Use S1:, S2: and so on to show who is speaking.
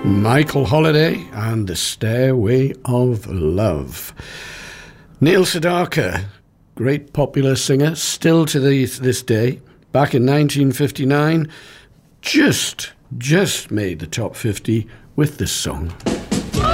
S1: Michael Holiday and The Stairway of Love. Neil Sedaka, great popular singer, still to this day. Back in 1959, just made the top 50 with this song.